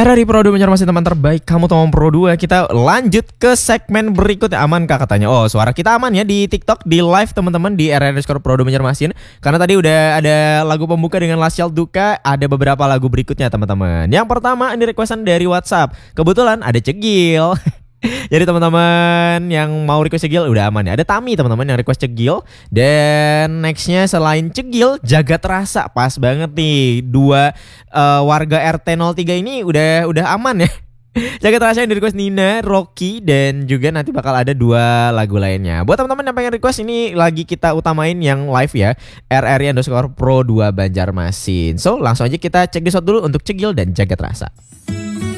RRI Pro 2 Banjarmasin teman terbaik, kamu teman Pro 2. Kita lanjut ke segmen berikutnya. Aman kah katanya? Oh, suara kita aman ya di TikTok, di live teman-teman di RRI Pro 2 Banjarmasin. Karena tadi udah ada lagu pembuka dengan Lasyal Duka. Ada beberapa lagu berikutnya teman-teman. Yang pertama ini requestan dari WhatsApp. Kebetulan ada Cegil. Jadi teman-teman yang mau request Cegil udah aman ya. Ada Tami teman-teman yang request Cegil. Dan nextnya selain Cegil, Jagat Rasa. Pas banget nih. Dua warga RT03 ini udah aman ya. Jagat Rasa yang di request Nina, Rocky, dan juga nanti bakal ada dua lagu lainnya. Buat teman-teman yang pengen request, ini lagi kita utamain yang live ya, RRI_Pro 2 Banjarmasin. So langsung aja kita cek di shot dulu untuk Cegil dan Jagat Rasa.